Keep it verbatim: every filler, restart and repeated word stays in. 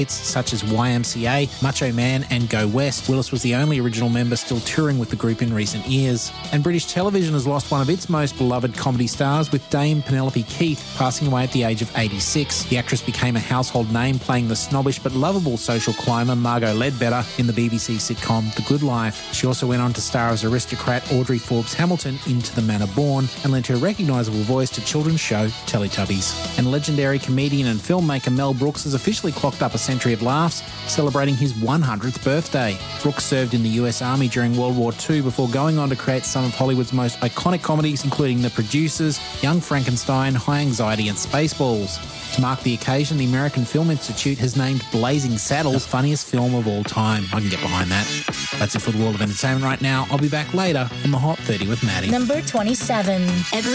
hits such as Y M C A, Macho Man and Go West. Willis was the only original member still touring with the group in recent years. And British television has lost one of its most beloved comedy stars, with Dame Penelope Keith passing away at the age of eighty-six. The actress became a household name, playing the snobbish but lovable social climber Margot Ledbetter in the B B C sitcom The Good Life. She also went on to star as aristocrat Audrey Forbes Hamilton in To the Manor Born, and lent her recognisable voice to children's show Teletubbies. And legendary comedian and filmmaker Mel Brooks has officially clocked up a century of laughs, celebrating his one hundredth birthday. Brooks served in the U S Army during World War Two before going on to create some of Hollywood's most iconic comedies, including The Producers, Young Frankenstein, High Anxiety and Spaceballs. To mark the occasion, the American Film Institute has named Blazing Saddles the funniest film of all time. I can get behind that. That's it for the world of entertainment right now. I'll be back later on the Hot thirty with Maddie. Number twenty-seven. Every